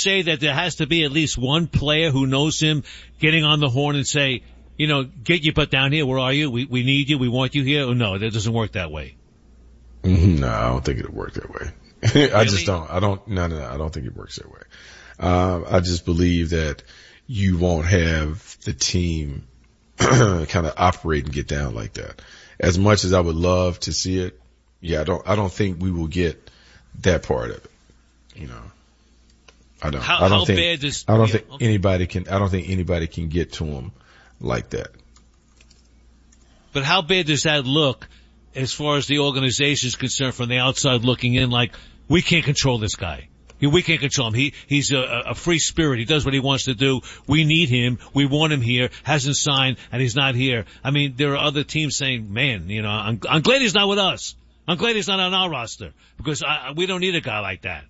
say that there has to be at least one player who knows him getting on the horn and say, get your butt down here. Where are you? We need you. We want you here. Or no, that doesn't work that way. No, I don't think it'll work that way. Really? I just don't. I don't think it works that way. I just believe that you won't have the team kind of operate and get down like that. As much as I would love to see it, yeah, I don't think we will get that part of it. I don't think anybody can get to him like that. But how bad does that look as far as the organization is concerned from the outside looking in? Like, we can't control this guy. We can't control him. He's a free spirit. He does what he wants to do. We need him. We want him here. Hasn't signed, and he's not here. I mean, there are other teams saying, man, I'm glad he's not with us. I'm glad he's not on our roster because we don't need a guy like that.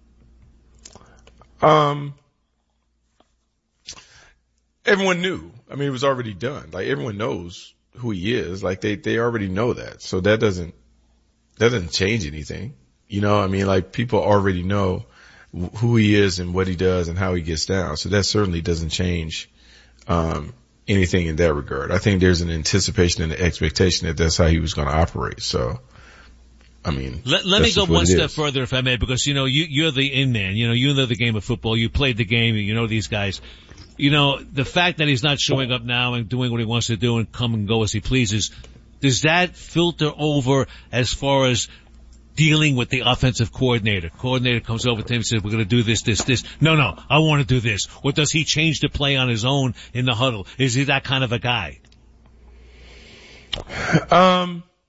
Everyone knew. I mean, it was already done. Like, everyone knows who he is. Like, they already know that. So that doesn't change anything. I mean, like, people already know who he is and what he does and how he gets down. So that certainly doesn't change, anything in that regard. I think there's an anticipation and an expectation that that's how he was going to operate. So, I mean, let me go one step further, if I may, because, you're the in man. You know the game of football. You played the game. You know these guys. The fact that he's not showing up now and doing what he wants to do and come and go as he pleases, does that filter over as far as dealing with the offensive coordinator? Coordinator comes over to him and says, we're going to do this. No, I want to do this. Or does he change the play on his own in the huddle? Is he that kind of a guy? I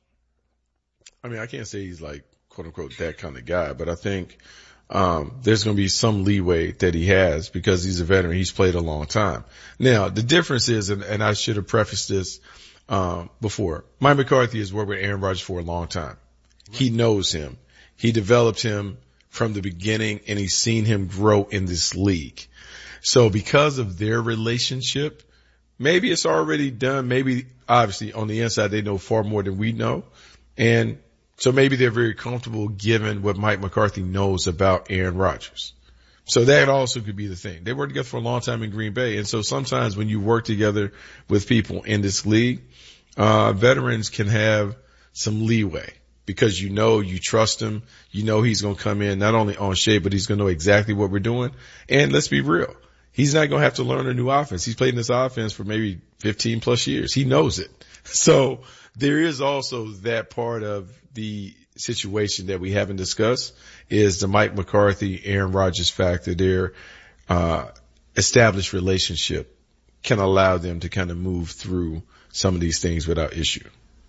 mean, I can't say he's like, quote unquote, that kind of guy, but I think there's going to be some leeway that he has because he's a veteran. He's played a long time. Now, the difference is, and I should have prefaced this before, Mike McCarthy has worked with Aaron Rodgers for a long time. Right. He knows him. He developed him from the beginning, and he's seen him grow in this league. So because of their relationship, maybe it's already done. Maybe, obviously, on the inside, they know far more than we know. And so maybe they're very comfortable given what Mike McCarthy knows about Aaron Rodgers. So that also could be the thing. They worked together for a long time in Green Bay. And so sometimes when you work together with people in this league, veterans can have some leeway because you trust him. He's going to come in not only on shape, but he's going to know exactly what we're doing. And let's be real. He's not going to have to learn a new offense. He's played in this offense for maybe 15 plus years. He knows it. So there is also that part of the situation that we haven't discussed is the Mike McCarthy, Aaron Rodgers factor. Their established relationship can allow them to kind of move through some of these things without issue.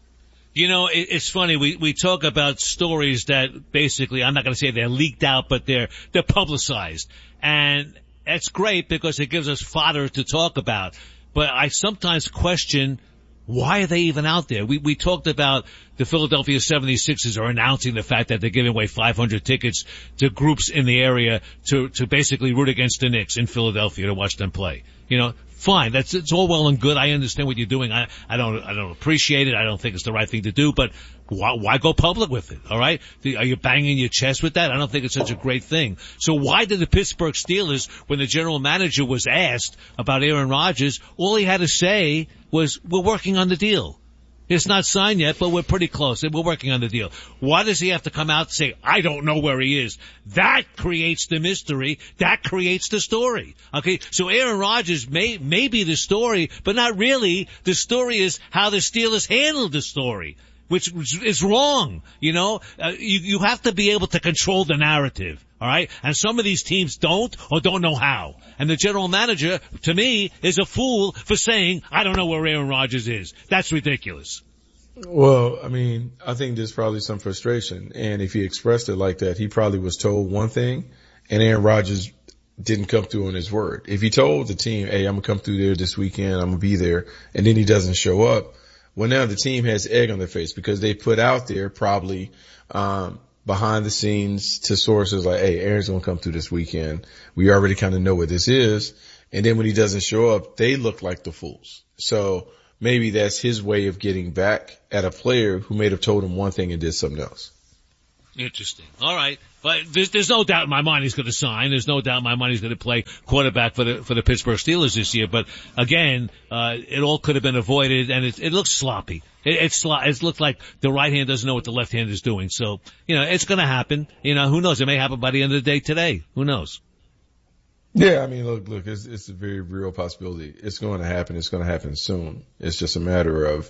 It's funny. We talk about stories that basically, I'm not going to say they're leaked out, but they're publicized. And that's great because it gives us fodder to talk about. But I sometimes question, why are they even out there? We talked about the Philadelphia 76ers are announcing the fact that they're giving away 500 tickets to groups in the area to basically root against the Knicks in Philadelphia to watch them play. Fine. It's all well and good. I understand what you're doing. I don't appreciate it. I don't think it's the right thing to do, but why go public with it? All right. Are you banging your chest with that? I don't think it's such a great thing. So why did the Pittsburgh Steelers, when the general manager was asked about Aaron Rodgers, all he had to say was, we're working on the deal. It's not signed yet, but we're pretty close. We're working on the deal. Why does he have to come out and say, I don't know where he is? That creates the mystery. That creates the story. Okay, so Aaron Rodgers may be the story, but not really. The story is how the Steelers handled the story, which is wrong. You have to be able to control the narrative. All right. And some of these teams don't or don't know how. And the general manager, to me, is a fool for saying, I don't know where Aaron Rodgers is. That's ridiculous. Well, I mean, I think there's probably some frustration. And if he expressed it like that, he probably was told one thing and Aaron Rodgers didn't come through on his word. If he told the team, hey, I'm going to come through there this weekend, I'm going to be there, and then he doesn't show up, well, now the team has egg on their face because they put out there probably, behind the scenes to sources like, hey, Aaron's going to come through this weekend. We already kind of know what this is. And then when he doesn't show up, they look like the fools. So maybe that's his way of getting back at a player who may have told him one thing and did something else. Interesting. All right. But there's no doubt in my mind he's going to sign. There's no doubt in my mind he's going to play quarterback for the Pittsburgh Steelers this year. But again, it all could have been avoided, and it looks sloppy. It looks like the right hand doesn't know what the left hand is doing. So, it's going to happen. Who knows? It may happen by the end of the day today. Who knows? Yeah, I mean, look, it's a very real possibility. It's going to happen. It's going to happen soon. It's just a matter of,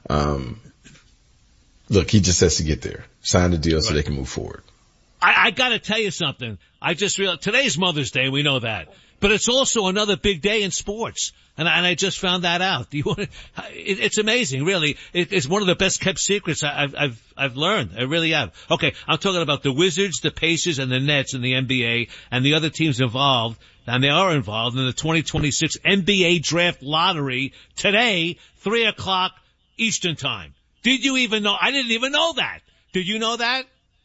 look, he just has to get there, sign the deal so they can move forward. I got to tell you something. I just realized today's Mother's Day. We know that, but it's also another big day in sports, and I just found that out. It's amazing, really. It's one of the best kept secrets I've learned. I really have. Okay, I'm talking about the Wizards, the Pacers, and the Nets in the NBA, and the other teams involved, and they are involved in the 2026 NBA Draft Lottery today, 3:00 Eastern Time. Did you even know? I didn't even know that. Did you know that?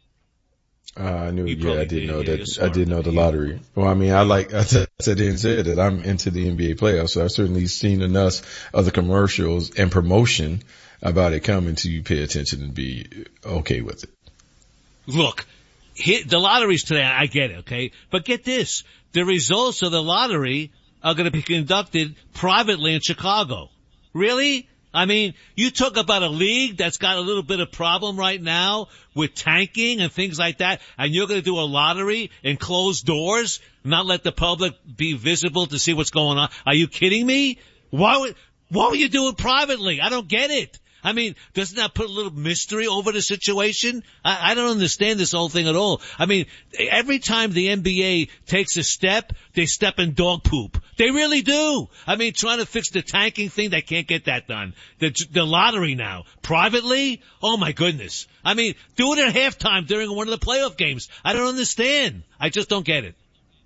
I knew, I did know that. I did know the lottery. Well, I mean, I said that I'm into the NBA playoffs, so I've certainly seen enough of the commercials and promotion about it coming to pay attention and be okay with it. Look, the lottery's today. I get it, okay? But get this. The results of the lottery are going to be conducted privately in Chicago. Really? I mean, you talk about a league that's got a little bit of problem right now with tanking and things like that, and you're going to do a lottery in closed doors, not let the public be visible to see what's going on. Are you kidding me? Why would you do it privately? I don't get it. I mean, doesn't that put a little mystery over the situation? I don't understand this whole thing at all. I mean, every time the NBA takes a step, they step in dog poop. They really do. I mean, trying to fix the tanking thing, they can't get that done. The lottery now, privately? Oh my goodness. I mean, do it at halftime during one of the playoff games. I don't understand. I just don't get it.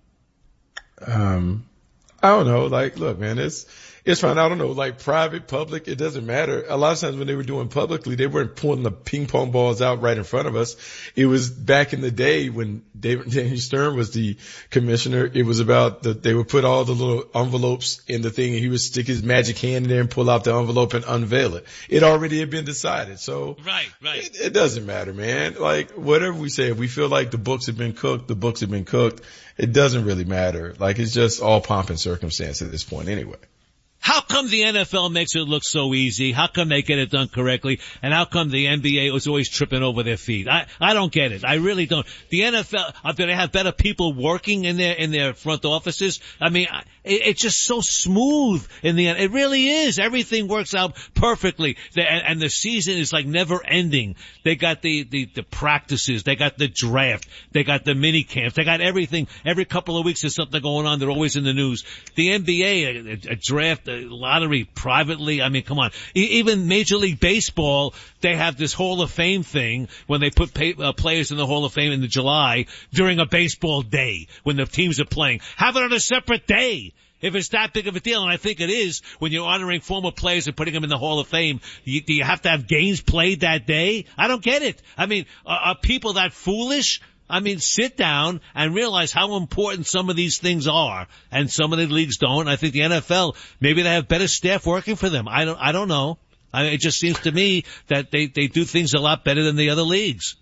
I don't know. Like, look, man, it's fine. I don't know, like private, public, it doesn't matter. A lot of times when they were doing publicly, they weren't pulling the ping pong balls out right in front of us. It was back in the day when Danny Stern was the commissioner. It was about they would put all the little envelopes in the thing and he would stick his magic hand in there and pull out the envelope and unveil it. It already had been decided. So right. It doesn't matter, man. Like whatever we say, if we feel like the books have been cooked, the books have been cooked. It doesn't really matter. Like it's just all pomp and circumstance at this point anyway. How come the NFL makes it look so easy? How come they get it done correctly? And how come the NBA was always tripping over their feet? I don't get it. I really don't. The NFL, do they have better people working in their front offices? I mean, it's just so smooth in the end. It really is. Everything works out perfectly. And the season is like never ending. They got the practices. They got the draft. They got the mini camps. They got everything. Every couple of weeks there's something going on. They're always in the news. The NBA, a draft, lottery privately. I mean, come on. Even Major League Baseball, they have this Hall of Fame thing when they put players in the Hall of Fame in July during a baseball day when the teams are playing. Have it on a separate day. If it's that big of a deal, and I think it is, when you're honoring former players and putting them in the Hall of Fame, do you have to have games played that day? I don't get it. I mean, are people that foolish? I mean, sit down and realize how important some of these things are, and some of the leagues don't. I think the NFL, maybe they have better staff working for them. I don't know. It just seems to me that they do things a lot better than the other leagues.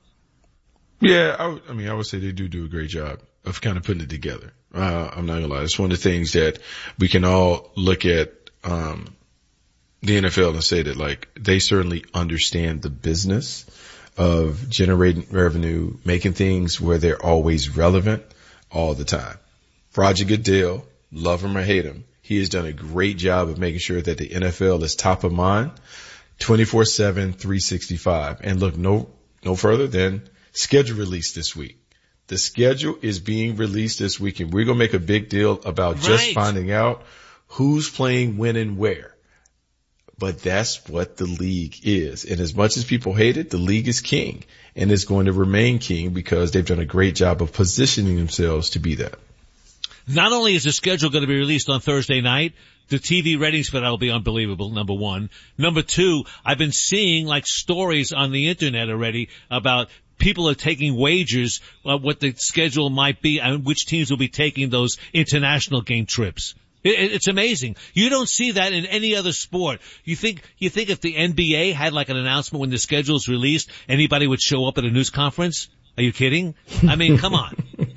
Yeah, I would say they do a great job of kind of putting it together. I'm not gonna lie. It's one of the things that we can all look at, the NFL and say that like they certainly understand the business of generating revenue, making things where they're always relevant all the time. Roger Goodell, love him or hate him, he has done a great job of making sure that the NFL is top of mind 24/7, 365. And look no further than schedule release this week. The schedule is being released this week, and we're going to make a big deal about just finding out who's playing when and where. But that's what the league is. And as much as people hate it, the league is king, and it's going to remain king because they've done a great job of positioning themselves to be that. Not only is the schedule going to be released on Thursday night, the TV ratings for that will be unbelievable, number one. Number two, I've been seeing like stories on the internet already about people are taking wagers what the schedule might be and which teams will be taking those international game trips. It's amazing. You don't see that in any other sport. You think if the NBA had like an announcement when the schedule is released, anybody would show up at a news conference? Are you kidding? I mean, come on.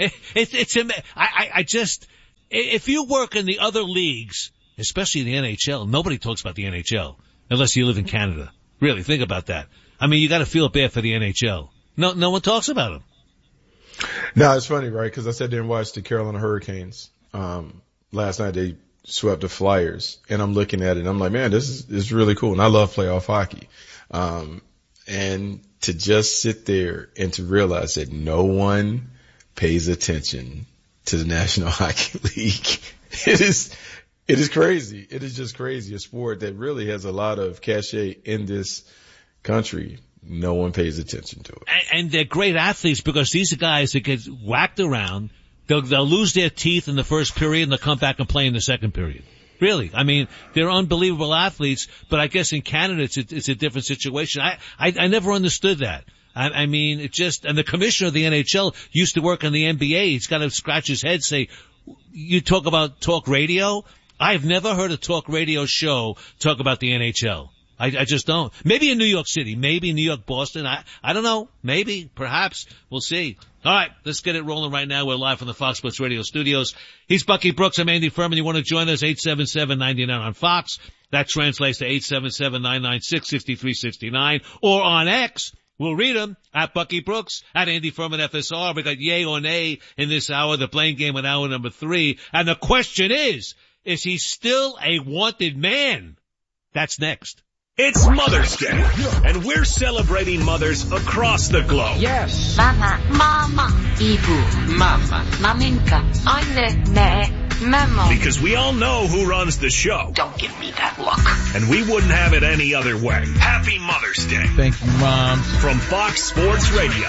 If you work in the other leagues, especially the NHL, nobody talks about the NHL unless you live in Canada. Really, think about that. I mean, you got to feel bad for the NHL. No one talks about them. No, it's funny, right? Because I sat there and watched the Carolina Hurricanes. Last night they swept the Flyers, and I'm looking at it and I'm like, man, this is really cool. And I love playoff hockey. And to just sit there and to realize that no one pays attention to the National Hockey League. It is crazy. It is just crazy. A sport that really has a lot of cachet in this country. No one pays attention to it. And they're great athletes because these are guys that get whacked around. They'll lose their teeth in the first period and they'll come back and play in the second period. Really. I mean, they're unbelievable athletes, but I guess in Canada it's a different situation. I never understood that. I mean, and the commissioner of the NHL used to work in the NBA. He's got to scratch his head, say, you talk about talk radio? I've never heard a talk radio show talk about the NHL. I just don't. Maybe in New York City, maybe in New York, Boston. I don't know. Maybe, perhaps. We'll see. All right, let's get it rolling right now. We're live from the Fox Sports Radio studios. He's Bucky Brooks. I'm Andy Furman. You want to join us? 877-99 on Fox. That translates to 877-996-6369. Or on X. We'll read them at Bucky Brooks, at Andy Furman FSR. We got yay or nay in this hour, the Blame Game in hour number 3. And the question is he still a wanted man? That's next. It's Mother's Day, and we're celebrating mothers across the globe. Yes. Mama, Ibu, Mama, Maminka, Anne, Memo. Because we all know who runs the show. Don't give me that look. And we wouldn't have it any other way. Happy Mother's Day. Thank you, Mom. From Fox Sports Radio.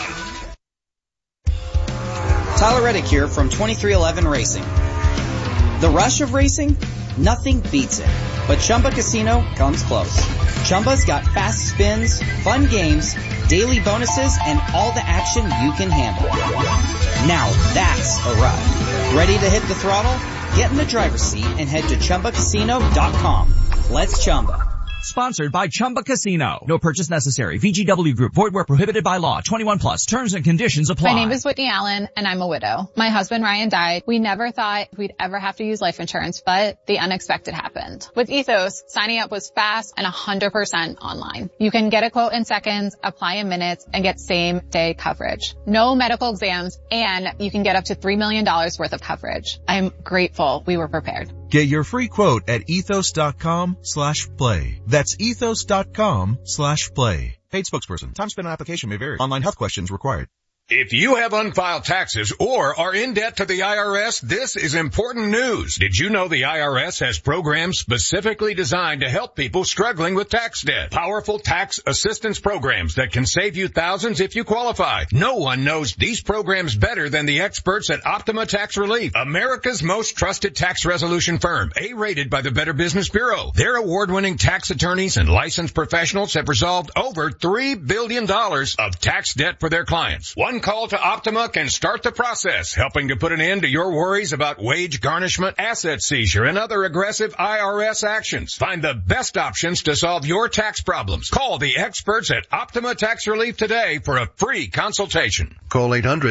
Tyler Reddick here from 2311 Racing. The rush of racing? Nothing beats it. But Chumba Casino comes close. Chumba's got fast spins, fun games, daily bonuses, and all the action you can handle. Now that's a ride. Ready to hit the throttle? Get in the driver's seat and head to ChumbaCasino.com. Let's Chumba. Sponsored by Chumba Casino. No purchase necessary. VGW Group. Void where prohibited by law. 21 plus. Terms and conditions apply. My name is Whitney Allen, and I'm a widow. My husband Ryan died. We never thought we'd ever have to use life insurance, but the unexpected happened. With Ethos, signing up was fast and 100% online. You can get a quote in seconds, apply in minutes, and get same-day coverage. No medical exams, and you can get up to $3 million worth of coverage. I'm grateful we were prepared. Get your free quote at ethos.com/play. That's ethos.com/play. Paid spokesperson. Time spent on application may vary. Online health questions required. If you have unfiled taxes or are in debt to the IRS, this is important news. Did you know the IRS has programs specifically designed to help people struggling with tax debt? Powerful tax assistance programs that can save you thousands if you qualify. No one knows these programs better than the experts at Optima Tax Relief, America's most trusted tax resolution firm, A-rated by the Better Business Bureau. Their award-winning tax attorneys and licensed professionals have resolved over $3 billion of tax debt for their clients. One call to Optima can start the process, helping to put an end to your worries about wage garnishment, asset seizure, and other aggressive IRS actions. Find the best options to solve your tax problems. Call the experts at Optima Tax Relief today for a free consultation. Call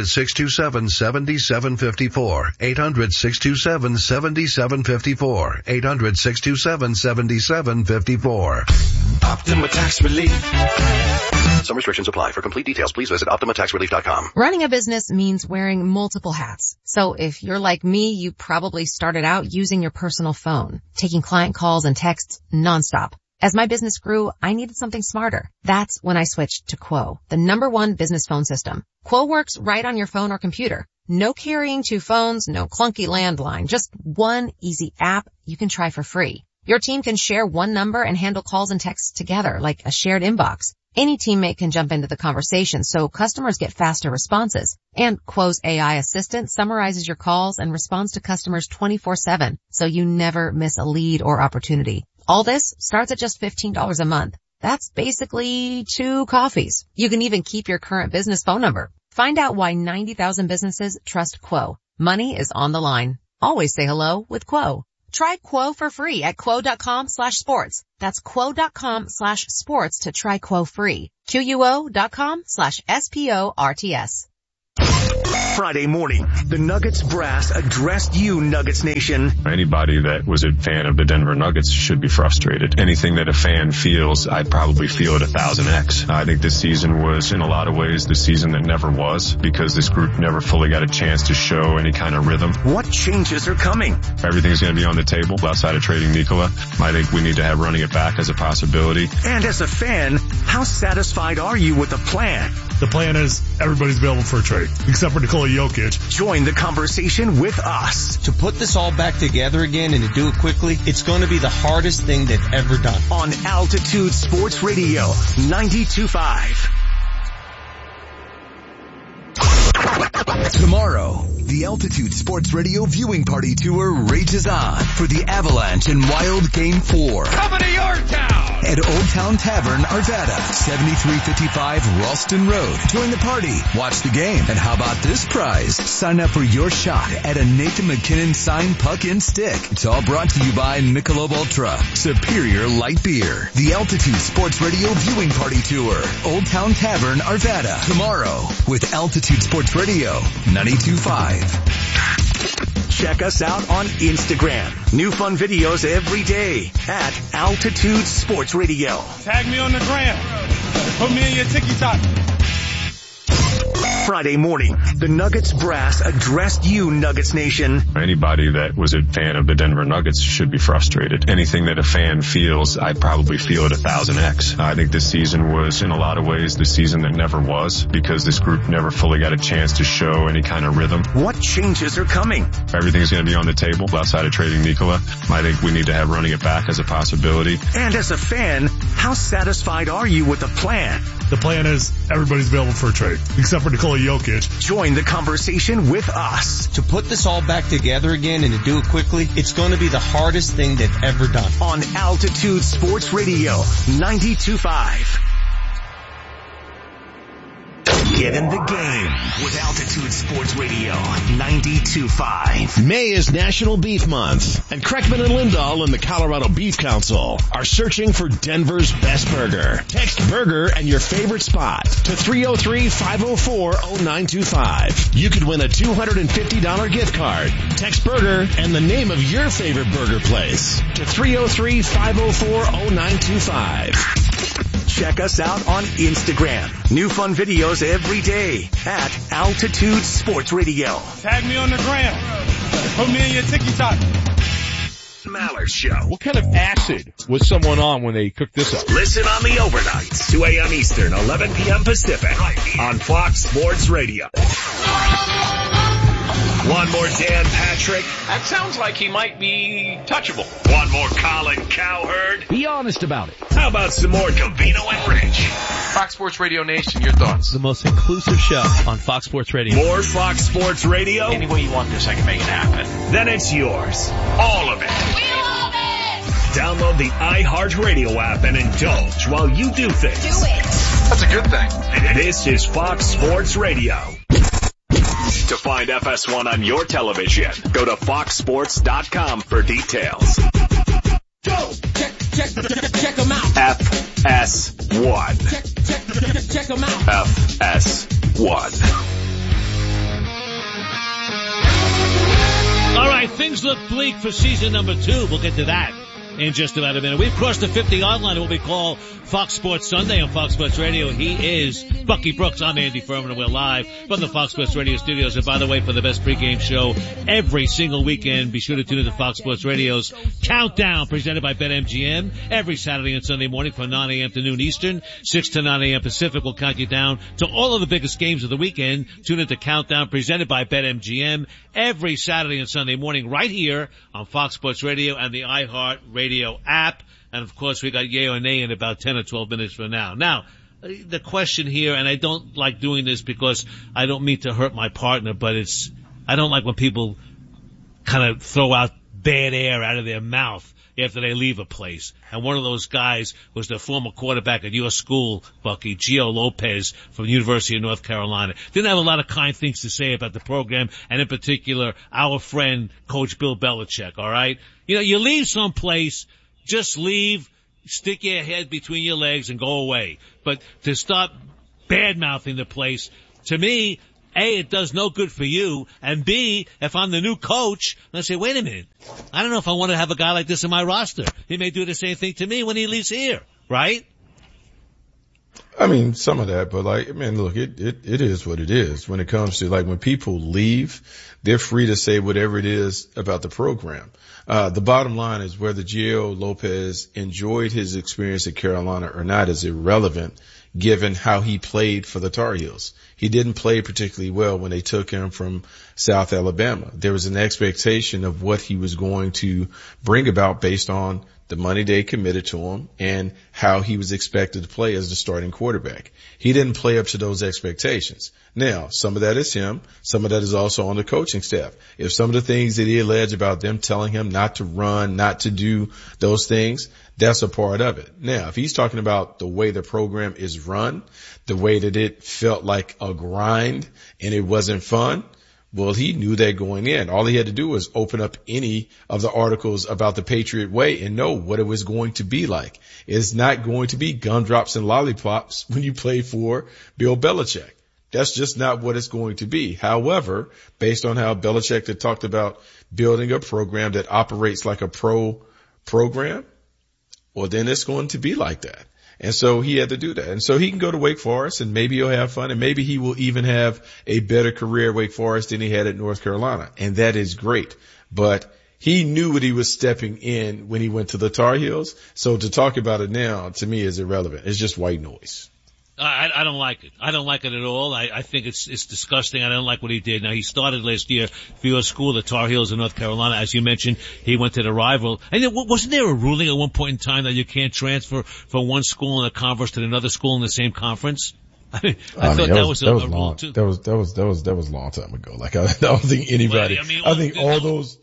800-627-7754. 800-627-7754. 800-627-7754. Optima Tax Relief. Some restrictions apply. For complete details, please visit OptimaTaxRelief.com. Running a business means wearing multiple hats. So if you're like me, you probably started out using your personal phone, taking client calls and texts nonstop. As my business grew, I needed something smarter. That's when I switched to Quo, the #1 business phone system. Quo works right on your phone or computer. No carrying 2 phones, no clunky landline, just one easy app you can try for free. Your team can share one number and handle calls and texts together like a shared inbox. Any teammate can jump into the conversation, so customers get faster responses. And Quo's AI assistant summarizes your calls and responds to customers 24/7, so you never miss a lead or opportunity. All this starts at just $15 a month. That's basically 2 coffees. You can even keep your current business phone number. Find out why 90,000 businesses trust Quo. Money is on the line. Always say hello with Quo. Try Quo for free at quo.com/sports. That's quo.com/sports to try Quo free. QUO.com/SPORTS. Friday morning, the Nuggets brass addressed you, Nuggets Nation. Anybody that was a fan of the Denver Nuggets should be frustrated. Anything that a fan feels, I probably feel at 1000x. I think this season was, in a lot of ways, the season that never was, because this group never fully got a chance to show any kind of rhythm. What changes are coming? Everything's going to be on the table outside of trading Nikola. I think we need to have running it back as a possibility. And as a fan, how satisfied are you with the plan? The plan is everybody's available for a trade, except for Nikola Jokic. Join the conversation with us. To put this all back together again and to do it quickly, it's going to be the hardest thing they've ever done. On Altitude Sports Radio 92.5. Tomorrow, the Altitude Sports Radio viewing party tour rages on for the Avalanche and Wild Game 4. Coming to your town! At Old Town Tavern, Arvada, 7355 Ralston Road. Join the party, watch the game, and how about this prize? Sign up for your shot at a Nathan McKinnon signed puck and stick. It's all brought to you by Michelob Ultra, Superior Light Beer. The Altitude Sports Radio viewing party tour, Old Town Tavern, Arvada. Tomorrow, with Altitude Sports Radio 92.5. Check us out on Instagram. New fun videos every day at Altitude Sports Radio. Tag me on the gram. Put me in your TikTok. Friday morning, the Nuggets brass addressed you, Nuggets Nation. Anybody that was a fan of the Denver Nuggets should be frustrated. Anything that a fan feels, I probably feel at 1000x. I think this season was, in a lot of ways, the season that never was, because this group never fully got a chance to show any kind of rhythm. What changes are coming? Everything's going to be on the table outside of trading Nikola. I think we need to have running it back as a possibility. And as a fan, how satisfied are you with the plan? The plan is everybody's available for a trade, except for Nikola Jokic. Join the conversation with us. To put this all back together again and to do it quickly, it's going to be the hardest thing they've ever done. On Altitude Sports Radio 92.5. Get in the game with Altitude Sports Radio 92.5. May is National Beef Month, and Kreckman and Lindahl and the Colorado Beef Council are searching for Denver's best burger. Text burger and your favorite spot to 303-504-0925. You could win a $250 gift card. Text burger and the name of your favorite burger place to 303-504-0925. Check us out on Instagram. New fun videos every day at Altitude Sports Radio. Tag me on the gram. Put me in your TikTok. Mallard Show. What kind of acid was someone on when they cooked this up? Listen on the overnights, 2 a.m. Eastern, 11 p.m. Pacific, on Fox Sports Radio. One more Dan Patrick. That sounds like he might be touchable. One more Colin Cowherd. Be honest about it. How about some more Covino and Rich? Fox Sports Radio Nation, your thoughts? The most inclusive show on Fox Sports Radio. More Fox Sports Radio? Any way you want this, I can make it happen. Then it's yours. All of it. We love it! Download the iHeartRadio app and indulge while you do things. Do it! That's a good thing. This is Fox Sports Radio. To find FS1 on your television, go to foxsports.com for details. Go! Check them out. FS1. Check them out. FS1. All right, things look bleak for season number 2. We'll get to that in just about a minute. We've crossed the 50-yard line, what we call Fox Sports Sunday on Fox Sports Radio. He is Bucky Brooks. I'm Andy Furman, and we're live from the Fox Sports Radio studios. And by the way, for the best pregame show every single weekend, be sure to tune into Fox Sports Radio's Countdown, presented by BetMGM, every Saturday and Sunday morning from 9 a.m. to noon Eastern, 6 to 9 a.m. Pacific. We'll count you down to all of the biggest games of the weekend. Tune into Countdown, presented by BetMGM, every Saturday and Sunday morning right here on Fox Sports Radio and the iHeart Radio app. And of course, we got yay or nay in about 10 or 12 minutes from now. Now, the question here, and I don't like doing this because I don't mean to hurt my partner, but I don't like when people kind of throw out bad air out of their mouth after they leave a place. And one of those guys was the former quarterback at your school, Bucky, Gio Lopez from the University of North Carolina. Didn't have a lot of kind things to say about the program, and in particular, our friend, Coach Bill Belichick, all right? You know, you leave someplace, just leave, stick your head between your legs and go away. But to stop bad-mouthing the place, to me, A, it does no good for you, and B, if I'm the new coach, let's say, wait a minute, I don't know if I want to have a guy like this in my roster. He may do the same thing to me when he leaves here, right? I mean, some of that, but like, man, look, it is what it is. When it comes to like when people leave, they're free to say whatever it is about the program. The bottom line is whether Gio Lopez enjoyed his experience at Carolina or not is irrelevant given how he played for the Tar Heels. He didn't play particularly well when they took him from South Alabama. There was an expectation of what he was going to bring about based on the money they committed to him and how he was expected to play as the starting quarterback. He didn't play up to those expectations. Now, some of that is him. Some of that is also on the coaching staff. If some of the things that he alleged about them telling him not to run, not to do those things, that's a part of it. Now, if he's talking about the way the program is run, the way that it felt like a grind and it wasn't fun, well, he knew that going in. All he had to do was open up any of the articles about the Patriot Way and know what it was going to be like. It's not going to be gumdrops and lollipops when you play for Bill Belichick. That's just not what it's going to be. However, based on how Belichick had talked about building a program that operates like a pro program, well, then it's going to be like that. And so he had to do that. And so he can go to Wake Forest and maybe he'll have fun and maybe he will even have a better career at Wake Forest than he had at North Carolina. And that is great. But he knew what he was stepping in when he went to the Tar Heels. So to talk about it now, to me, is irrelevant. It's just white noise. I don't like it. I don't like it at all. I think it's disgusting. I don't like what he did. Now, he started last year for your school, the Tar Heels in North Carolina. As you mentioned, he went to the rival. And wasn't there a ruling at one point in time that you can't transfer from one school in a conference to another school in the same conference? I thought that was a rule too. That was a long time ago. Like I don't think anybody, I think all those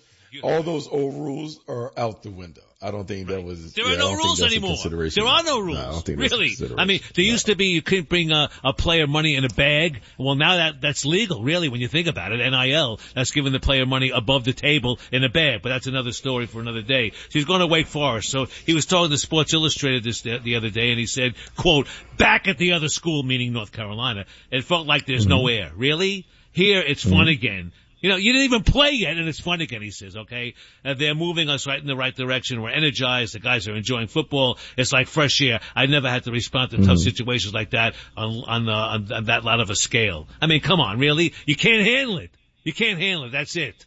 old rules are out the window. I don't think that was. There are no rules anymore. There are no rules. No, I don't think really. I mean, there used to be you couldn't bring a player money in a bag. Well, now that's legal, really, when you think about it. NIL, that's giving the player money above the table in a bag. But that's another story for another day. So he's going to Wake Forest. So he was talking to Sports Illustrated the other day, and he said, "quote Back at the other school, meaning North Carolina, it felt like there's no air. Really, here it's fun again." You know, you didn't even play yet, and it's fun again, he says, okay? They're moving us right in the right direction. We're energized. The guys are enjoying football. It's like fresh air. I never had to respond to tough situations like that on that lot of a scale. I mean, come on, really? You can't handle it. You can't handle it. That's it.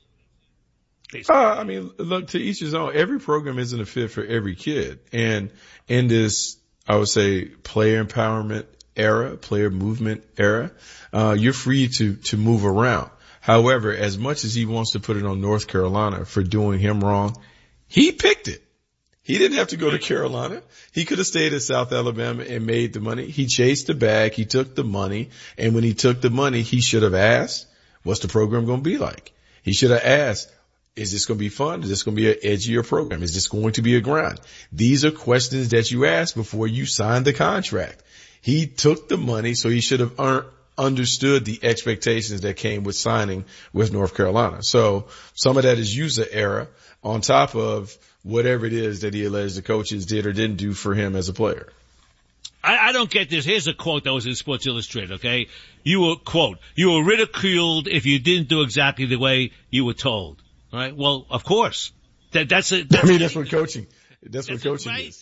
I mean, look, to each his own. Every program isn't a fit for every kid. And in this, I would say, player empowerment era, player movement era, you're free to move around. However, as much as he wants to put it on North Carolina for doing him wrong, he picked it. He didn't have to go to Carolina. He could have stayed at South Alabama and made the money. He chased the bag. He took the money. And when he took the money, he should have asked, what's the program going to be like? He should have asked, is this going to be fun? Is this going to be an edgier program? Is this going to be a grind? These are questions that you ask before you sign the contract. He took the money, so he should have understood the expectations that came with signing with North Carolina. So some of that is user error on top of whatever it is that he alleged the coaches did or didn't do for him as a player. I don't get this. Here's a quote that was in Sports Illustrated, okay? You were ridiculed if you didn't do exactly the way you were told. All right? Well, of course. That's what coaching. That's what coaching is.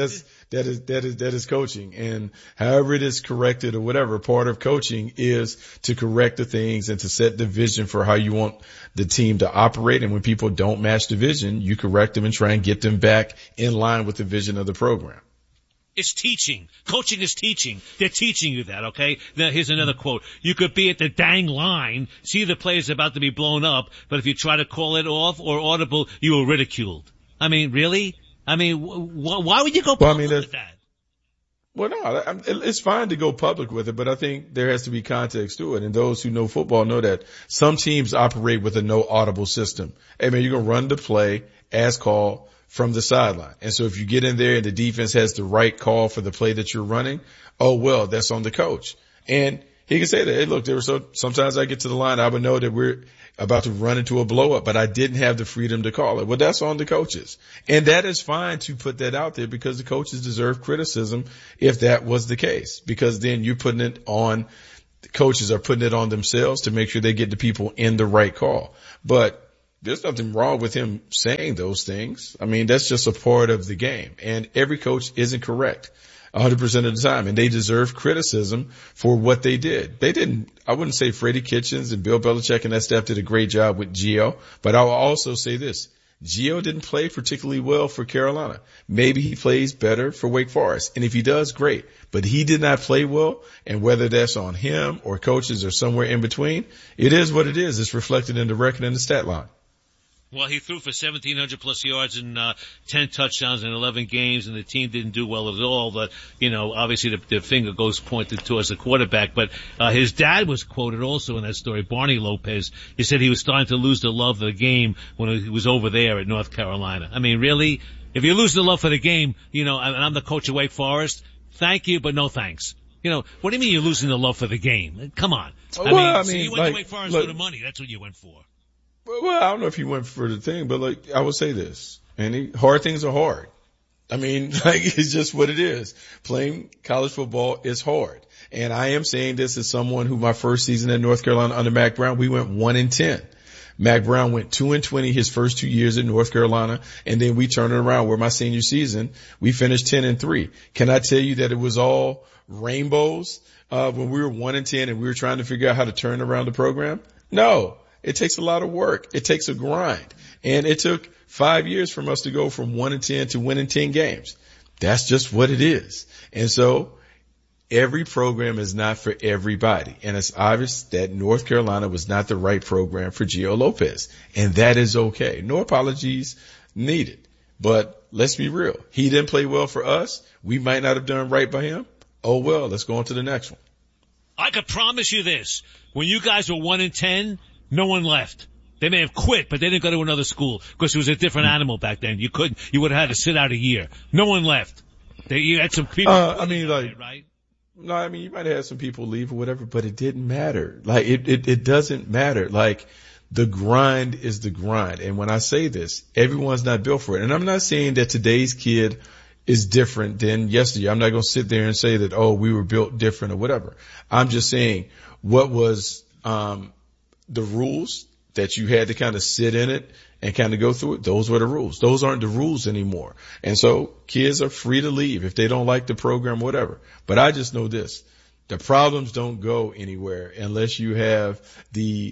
That is coaching. And however it is corrected or whatever, part of coaching is to correct the things and to set the vision for how you want the team to operate. And when people don't match the vision, you correct them and try and get them back in line with the vision of the program. It's teaching. Coaching is teaching. They're teaching you that, okay? Now, here's another quote. You could be at the dang line, see the player's about to be blown up, but if you try to call it off or audible, you were ridiculed. I mean, really? I mean, why would you go with that? Well, no, it's fine to go public with it, but I think there has to be context to it. And those who know football know that some teams operate with a no audible system. Hey man, you're going to run the play as called from the sideline. And so if you get in there and the defense has the right call for the play that you're running, oh well, that's on the coach. And he can say that, hey look, sometimes I get to the line, I would know that we're about to run into a blow up, but I didn't have the freedom to call it. Well, that's on the coaches. And that is fine to put that out there because the coaches deserve criticism if that was the case, because then you're putting it on, the coaches are putting it on themselves to make sure they get the people in the right call. But there's nothing wrong with him saying those things. I mean, that's just a part of the game, and every coach isn't correct 100% of the time, and they deserve criticism for what they did. I wouldn't say Freddie Kitchens and Bill Belichick and that staff did a great job with Gio, but I will also say this. Gio didn't play particularly well for Carolina. Maybe he plays better for Wake Forest, and if he does, great. But he did not play well, and whether that's on him or coaches or somewhere in between, it is what it is. It's reflected in the record and the stat line. Well, he threw for 1,700 plus yards and 10 touchdowns in 11 games, and the team didn't do well at all. But, obviously the finger goes pointed towards the quarterback. But his dad was quoted also in that story, Barney Lopez. He said he was starting to lose the love of the game when he was over there at North Carolina. I mean, really? If you lose the love for the game, and I'm the coach of Wake Forest, thank you, but no thanks. What do you mean you're losing the love for the game? Come on. So you went to Wake Forest for the money. That's what you went for. Well, I don't know if he went for the thing, but I would say this, and hard things are hard. I mean, it's just what it is. Playing college football is hard. And I am saying this as someone who my first season at North Carolina under Mack Brown, we went 1-10. Mack Brown went 2-20 his first 2 years at North Carolina, and then we turned it around where my senior season, we finished 10-3. Can I tell you that it was all rainbows, when we were 1-10 and we were trying to figure out how to turn around the program? No. It takes a lot of work. It takes a grind. And it took 5 years from us to go from 1-10 to winning 10 games. That's just what it is. And so every program is not for everybody. And it's obvious that North Carolina was not the right program for Gio Lopez. And that is okay. No apologies needed. But let's be real. He didn't play well for us. We might not have done right by him. Oh well, let's go on to the next one. I could promise you this. When you guys were 1-10, no one left. They may have quit, but they didn't go to another school because it was a different animal back then. You would have had to sit out a year. No one left. You had some people. Right? No, I mean, you might have had some people leave or whatever, but it didn't matter. It doesn't matter. The grind is the grind. And when I say this, everyone's not built for it. And I'm not saying that today's kid is different than yesterday. I'm not going to sit there and say that, we were built different or whatever. I'm just saying what was, the rules that you had to kind of sit in it and kind of go through it. Those were the rules. Those aren't the rules anymore. And so kids are free to leave if they don't like the program, whatever. But I just know this. The problems don't go anywhere unless you have the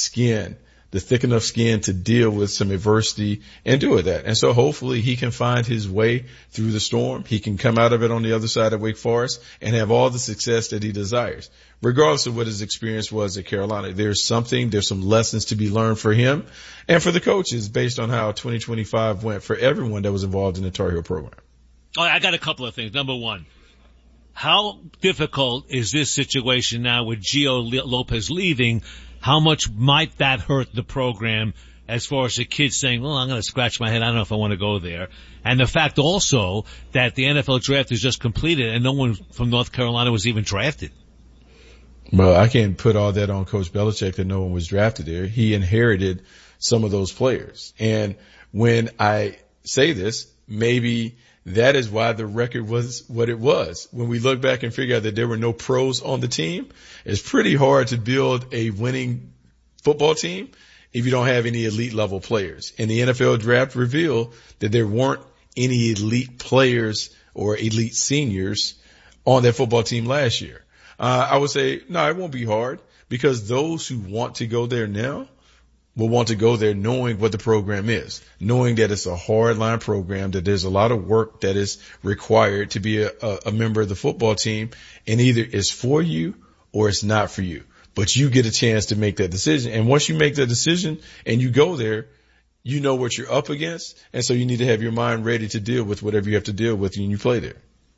thick enough skin to deal with some adversity and do with that. And so hopefully he can find his way through the storm. He can come out of it on the other side of Wake Forest and have all the success that he desires, regardless of what his experience was at Carolina. There's some lessons to be learned for him and for the coaches based on how 2025 went for everyone that was involved in the Tar Heel program. I got a couple of things. Number one, how difficult is this situation now with Gio Lopez leaving? How much might that hurt the program as far as the kids saying, well, I'm going to scratch my head. I don't know if I want to go there. And the fact also that the NFL draft is just completed and no one from North Carolina was even drafted. Well, I can't put all that on Coach Belichick that no one was drafted there. He inherited some of those players. And when I say this, maybe that is why the record was what it was. When we look back and figure out that there were no pros on the team, it's pretty hard to build a winning football team if you don't have any elite level players. And the NFL draft revealed that there weren't any elite players or elite seniors on that football team last year. I would say, no, it won't be hard because those who want to go there now will want to go there knowing what the program is, knowing that it's a hardline program, that there's a lot of work that is required to be a member of the football team, and either it's for you or it's not for you. But you get a chance to make that decision. And once you make that decision and you go there, you know what you're up against. And so you need to have your mind ready to deal with whatever you have to deal with when you play there.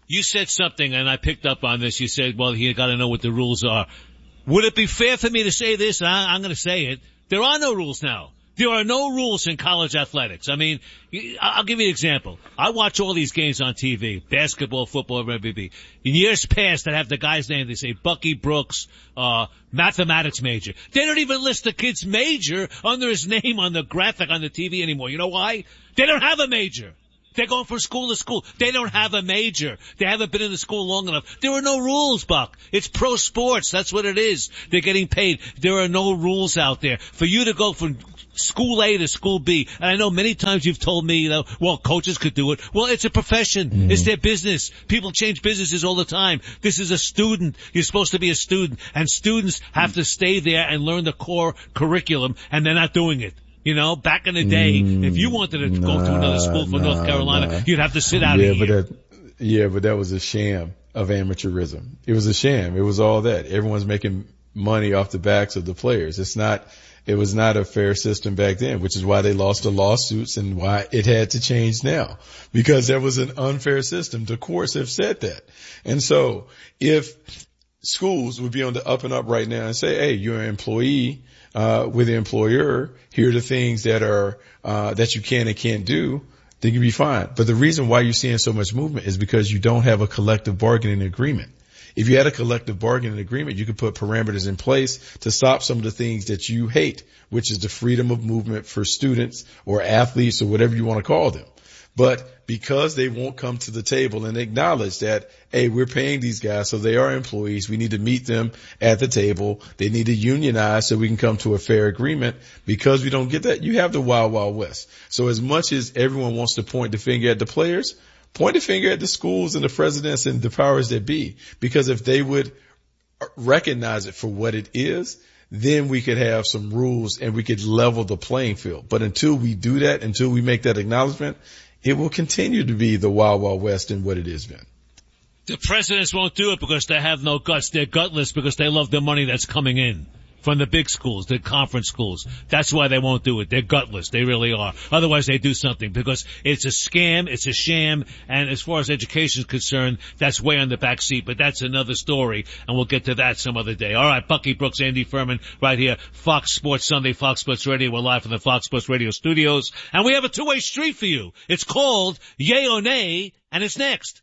You said something, and I picked up on this. You said, well, you got to know what the rules are. Would it be fair for me to say this? I'm going to say it. There are no rules now. There are no rules in college athletics. I mean, I'll give you an example. I watch all these games on TV, basketball, football, rugby. In years past, I'd have the guy's name. They say Bucky Brooks, mathematics major. They don't even list the kid's major under his name on the graphic on the TV anymore. You know why? They don't have a major. They're going from school to school. They don't have a major. They haven't been in the school long enough. There are no rules, Buck. It's pro sports. That's what it is. They're getting paid. There are no rules out there. For you to go from school A to school B, and I know many times you've told me, well, coaches could do it. Well, it's a profession. It's their business. People change businesses all the time. This is a student. You're supposed to be a student, and students have to stay there and learn the core curriculum, and they're not doing it. You know, back in the day, if you wanted to go to another school from North Carolina, you'd have to sit out a year. But that was a sham of amateurism. It was a sham. It was all that. Everyone's making money off the backs of the players. It was not a fair system back then, which is why they lost the lawsuits and why it had to change now, because there was an unfair system. The courts have said that. And so if schools would be on the up and up right now and say, hey, you're an employee, with the employer, here are the things that are, that you can and can't do, then you'll be fine. But the reason why you're seeing so much movement is because you don't have a collective bargaining agreement. If you had a collective bargaining agreement, you could put parameters in place to stop some of the things that you hate, which is the freedom of movement for students or athletes or whatever you want to call them. But because they won't come to the table and acknowledge that, hey, we're paying these guys, so they are employees. We need to meet them at the table. They need to unionize so we can come to a fair agreement. Because we don't get that, you have the wild, wild west. So as much as everyone wants to point the finger at the players, point the finger at the schools and the presidents and the powers that be. Because if they would recognize it for what it is, then we could have some rules and we could level the playing field. But until we do that, until we make that acknowledgement, it will continue to be the wild, wild west in what it is, Ben. The presidents won't do it because they have no guts. They're gutless because they love the money that's coming in from the big schools, the conference schools. That's why they won't do it. They're gutless. They really are. Otherwise, they do something because it's a scam, it's a sham, and as far as education is concerned, that's way on the back seat. But that's another story, and we'll get to that some other day. All right, Bucky Brooks, Andy Furman, right here, Fox Sports Sunday, Fox Sports Radio. We're live from the Fox Sports Radio studios, and we have a two-way street for you. It's called Yay or Nay, and it's next.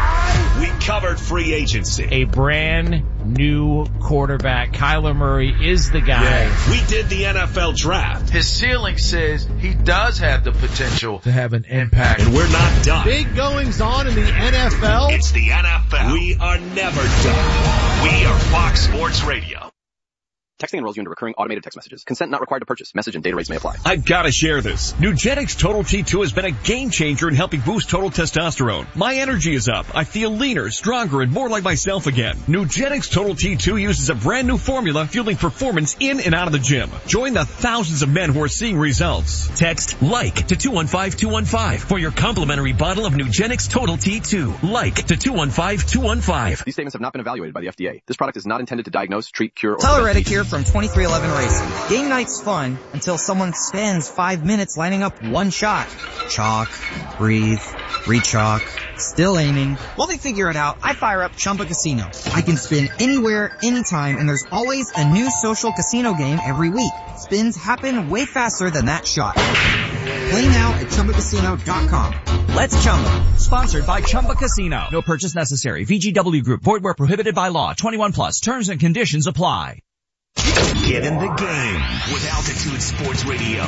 We covered free agency. A brand new quarterback. Kyler Murray is the guy. Yeah. We did the NFL draft. His ceiling says he does have the potential to have an impact. And we're not done. Big goings on in the NFL. It's the NFL. We are never done. We are Fox Sports Radio. Texting enrolls you into recurring automated text messages. Consent not required to purchase. Message and data rates may apply. I've got to share this. Nugenix Total T2 has been a game changer in helping boost total testosterone. My energy is up. I feel leaner, stronger, and more like myself again. Nugenix Total T2 uses a brand new formula fueling performance in and out of the gym. Join the thousands of men who are seeing results. Text LIKE to 215215 for your complimentary bottle of Nugenix Total T2. LIKE to 215215. These statements have not been evaluated by the FDA. This product is not intended to diagnose, treat, cure, or... Tyler Reddick here from 2311 Racing. Game night's fun until someone spends 5 minutes lining up one shot. Chalk, breathe, re-chalk, still aiming. While they figure it out, I fire up Chumba Casino. I can spin anywhere, anytime, and there's always a new social casino game every week. Spins happen way faster than that shot. Play now at ChumbaCasino.com. Let's Chumba. Sponsored by Chumba Casino. No purchase necessary. VGW Group. Void where prohibited by law. 21 plus. Terms and conditions apply. Get in the game with Altitude Sports Radio